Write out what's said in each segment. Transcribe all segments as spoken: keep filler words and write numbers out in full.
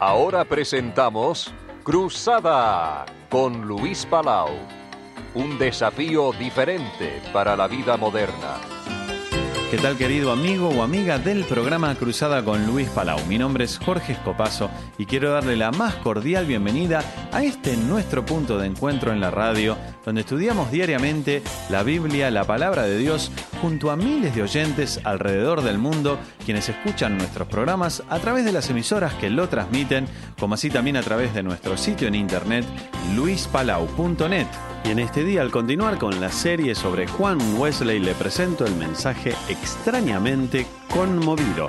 Ahora presentamos Cruzada con Luis Palau. Un desafío diferente para la vida moderna. ¿Qué tal, querido amigo o amiga del programa Cruzada con Luis Palau? Mi nombre es Jorge Escopazo y quiero darle la más cordial bienvenida a este nuestro punto de encuentro en la radio, donde estudiamos diariamente la Biblia, la Palabra de Dios, junto a miles de oyentes alrededor del mundo, quienes escuchan nuestros programas a través de las emisoras que lo transmiten, como así también a través de nuestro sitio en internet, luis palau punto net. Y en este día, al continuar con la serie sobre Juan Wesley, le presento el mensaje Extrañamente Conmovido.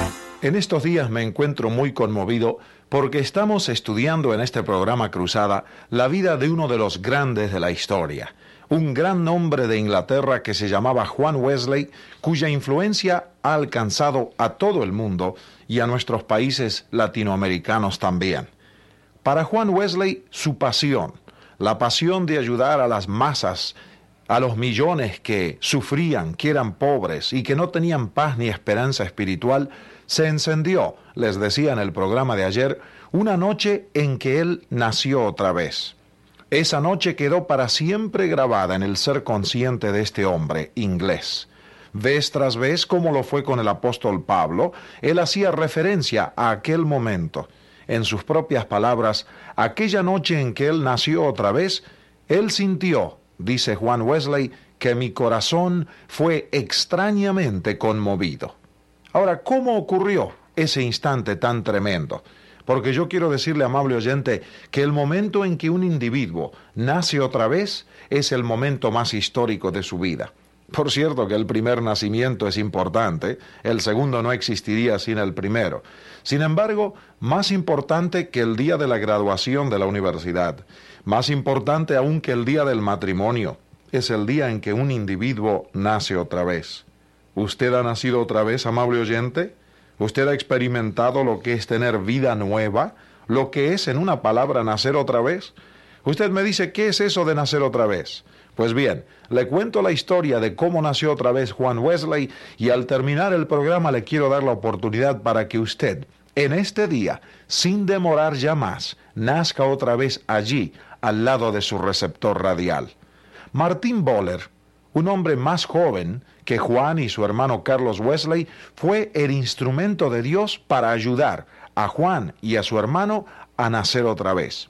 En estos días me encuentro muy conmovido porque estamos estudiando en este programa Cruzada la vida de uno de los grandes de la historia, un gran hombre de Inglaterra que se llamaba Juan Wesley, cuya influencia ha alcanzado a todo el mundo y a nuestros países latinoamericanos también. Para Juan Wesley, su pasión, la pasión de ayudar a las masas, a los millones que sufrían, que eran pobres y que no tenían paz ni esperanza espiritual, se encendió, les decía en el programa de ayer, una noche en que él nació otra vez. Esa noche quedó para siempre grabada en el ser consciente de este hombre inglés. Vez tras vez, como lo fue con el apóstol Pablo, él hacía referencia a aquel momento. En sus propias palabras, aquella noche en que él nació otra vez, él sintió, dice Juan Wesley, que mi corazón fue extrañamente conmovido. Ahora, ¿cómo ocurrió ese instante tan tremendo? Porque yo quiero decirle, amable oyente, que el momento en que un individuo nace otra vez es el momento más histórico de su vida. Por cierto que el primer nacimiento es importante, el segundo no existiría sin el primero. Sin embargo, más importante que el día de la graduación de la universidad, más importante aún que el día del matrimonio, es el día en que un individuo nace otra vez. ¿Usted ha nacido otra vez, amable oyente? ¿Usted ha experimentado lo que es tener vida nueva? ¿Lo que es, en una palabra, nacer otra vez? Usted me dice, ¿qué es eso de nacer otra vez? Pues bien, le cuento la historia de cómo nació otra vez Juan Wesley y al terminar el programa le quiero dar la oportunidad para que usted, en este día, sin demorar ya más, nazca otra vez allí, al lado de su receptor radial. Martin Boller, un hombre más joven que Juan y su hermano Carlos Wesley, fue el instrumento de Dios para ayudar a Juan y a su hermano a nacer otra vez.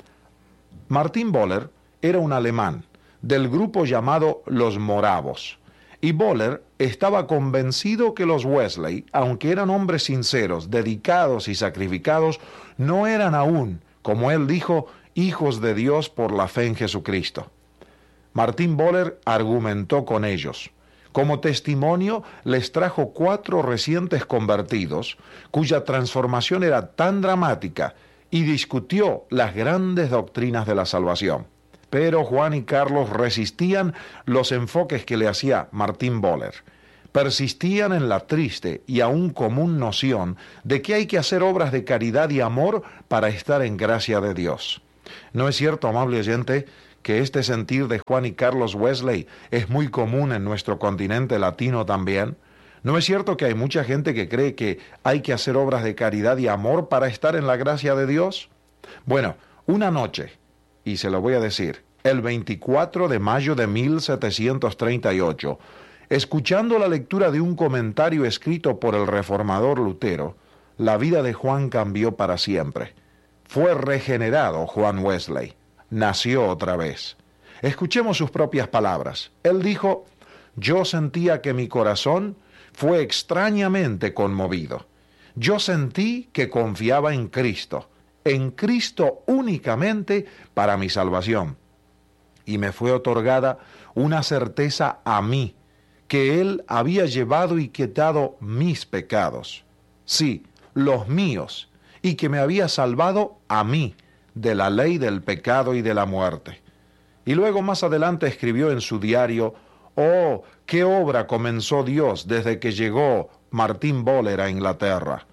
Martin Boller era un alemán del grupo llamado los Moravos, y Boller estaba convencido que los Wesley, aunque eran hombres sinceros, dedicados y sacrificados, no eran aún, como él dijo, hijos de Dios por la fe en Jesucristo. Martin Boller argumentó con ellos. Como testimonio, les trajo cuatro recientes convertidos, cuya transformación era tan dramática, y discutió las grandes doctrinas de la salvación. Pero Juan y Carlos resistían los enfoques que le hacía Martin Boller. Persistían en la triste y aún común noción de que hay que hacer obras de caridad y amor para estar en gracia de Dios. ¿No es cierto, amable oyente, que este sentir de Juan y Carlos Wesley es muy común en nuestro continente latino también? ¿No es cierto que hay mucha gente que cree que hay que hacer obras de caridad y amor para estar en la gracia de Dios? Bueno, una noche, y se lo voy a decir, el veinticuatro de mayo de mil setecientos treinta y ocho, escuchando la lectura de un comentario escrito por el reformador Lutero, la vida de Juan cambió para siempre. Fue regenerado Juan Wesley, nació otra vez. Escuchemos sus propias palabras. Él dijo, yo sentía que mi corazón fue extrañamente conmovido. Yo sentí que confiaba en Cristo, en Cristo únicamente para mi salvación. Y me fue otorgada una certeza a mí, que Él había llevado y quitado mis pecados, sí, los míos, y que me había salvado a mí de la ley del pecado y de la muerte. Y luego más adelante escribió en su diario, oh, qué obra comenzó Dios desde que llegó Martin Boller a Inglaterra.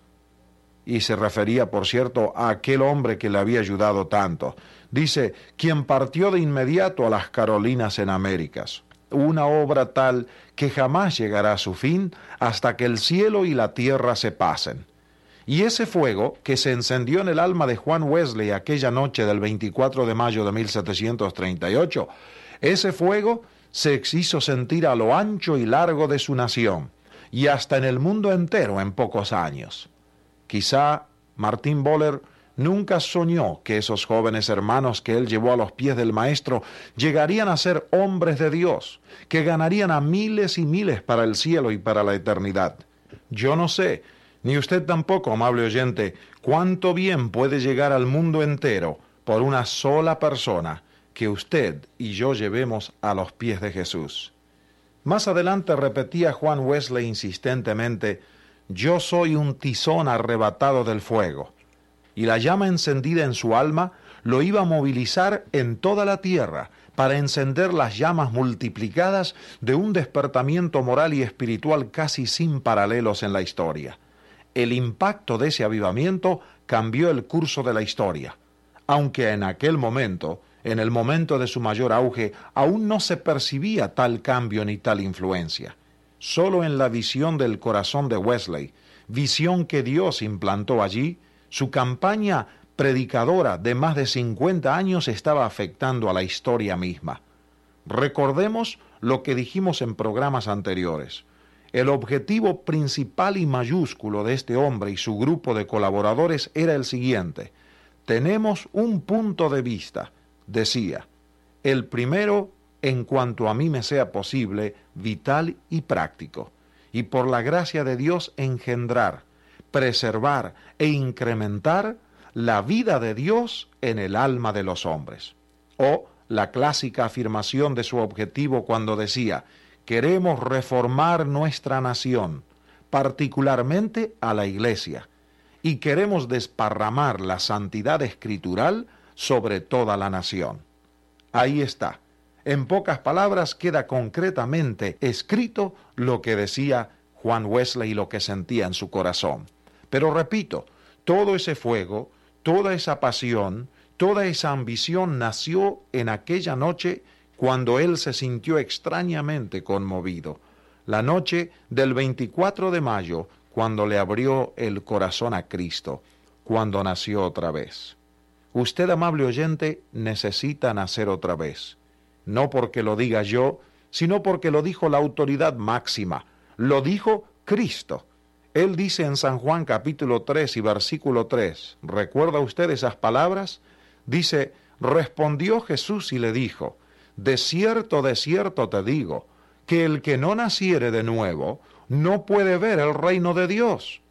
Y se refería, por cierto, a aquel hombre que le había ayudado tanto. Dice, quien partió de inmediato a las Carolinas en Américas. Una obra tal que jamás llegará a su fin hasta que el cielo y la tierra se pasen. Y ese fuego que se encendió en el alma de Juan Wesley aquella noche del veinticuatro de mayo de mil setecientos treinta y ocho, ese fuego se hizo sentir a lo ancho y largo de su nación y hasta en el mundo entero en pocos años. Quizá Martín Boller nunca soñó que esos jóvenes hermanos que él llevó a los pies del Maestro llegarían a ser hombres de Dios, que ganarían a miles y miles para el cielo y para la eternidad. Yo no sé, ni usted tampoco, amable oyente, cuánto bien puede llegar al mundo entero por una sola persona que usted y yo llevemos a los pies de Jesús. Más adelante repetía Juan Wesley insistentemente: yo soy un tizón arrebatado del fuego. Y la llama encendida en su alma lo iba a movilizar en toda la tierra para encender las llamas multiplicadas de un despertamiento moral y espiritual casi sin paralelos en la historia. El impacto de ese avivamiento cambió el curso de la historia, aunque en aquel momento, en el momento de su mayor auge, aún no se percibía tal cambio ni tal influencia. Solo en la visión del corazón de Wesley, visión que Dios implantó allí, su campaña predicadora de más de cincuenta años estaba afectando a la historia misma. Recordemos lo que dijimos en programas anteriores. El objetivo principal y mayúsculo de este hombre y su grupo de colaboradores era el siguiente: tenemos un punto de vista, decía, el primero, en cuanto a mí me sea posible, vital y práctico, y por la gracia de Dios engendrar, preservar e incrementar la vida de Dios en el alma de los hombres. O la clásica afirmación de su objetivo cuando decía: queremos reformar nuestra nación, particularmente a la Iglesia, y queremos desparramar la santidad escritural sobre toda la nación. Ahí está. En pocas palabras queda concretamente escrito lo que decía Juan Wesley y lo que sentía en su corazón. Pero repito, todo ese fuego, toda esa pasión, toda esa ambición nació en aquella noche cuando él se sintió extrañamente conmovido. La noche del veinticuatro de mayo, cuando le abrió el corazón a Cristo, cuando nació otra vez. Usted, amable oyente, necesita nacer otra vez. No porque lo diga yo, sino porque lo dijo la autoridad máxima. Lo dijo Cristo. Él dice en San Juan capítulo tres y versículo tres, ¿recuerda usted esas palabras? Dice: respondió Jesús y le dijo: de cierto, de cierto te digo, que el que no naciere de nuevo, no puede ver el reino de Dios.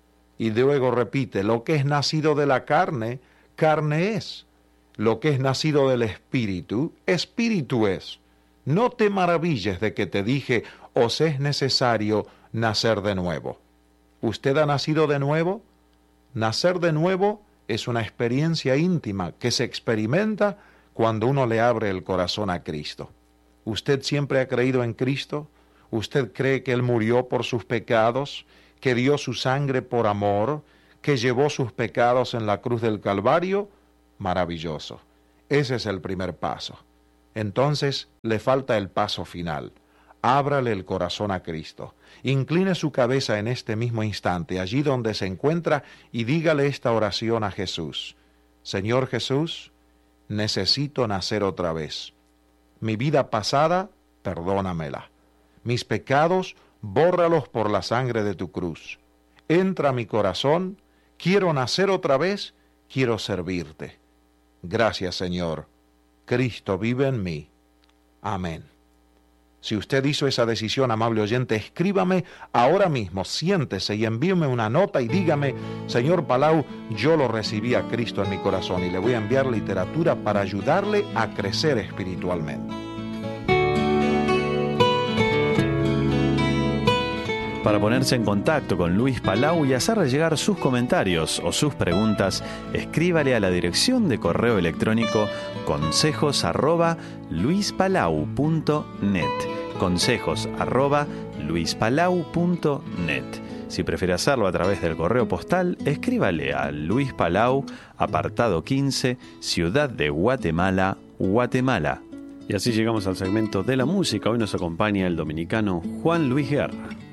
Y luego repite: lo que es nacido de la carne, carne es. Lo que es nacido del Espíritu, Espíritu es. No te maravilles de que te dije: os es necesario nacer de nuevo. ¿Usted ha nacido de nuevo? Nacer de nuevo es una experiencia íntima que se experimenta cuando uno le abre el corazón a Cristo. ¿Usted siempre ha creído en Cristo? ¿Usted cree que Él murió por sus pecados, que dio su sangre por amor, que llevó sus pecados en la cruz del Calvario? Maravilloso. Ese es el primer paso. Entonces le falta el paso final. Ábrale el corazón a Cristo. Incline su cabeza en este mismo instante, allí donde se encuentra, y dígale esta oración a Jesús. Señor Jesús, necesito nacer otra vez. Mi vida pasada, perdónamela. Mis pecados, bórralos por la sangre de tu cruz. Entra a mi corazón, quiero nacer otra vez, quiero servirte. Gracias, Señor. Cristo vive en mí. Amén. Si usted hizo esa decisión, amable oyente, escríbame ahora mismo, siéntese y envíeme una nota y dígame: señor Palau, yo lo recibí a Cristo en mi corazón, y le voy a enviar literatura para ayudarle a crecer espiritualmente. Para ponerse en contacto con Luis Palau y hacerle llegar sus comentarios o sus preguntas, escríbale a la dirección de correo electrónico consejos arroba luispalau punto net. Consejos arroba luispalau punto net. Si prefiere hacerlo a través del correo postal, escríbale a Luis Palau, apartado quince, Ciudad de Guatemala, Guatemala. Y así llegamos al segmento de la música. Hoy nos acompaña el dominicano Juan Luis Guerra.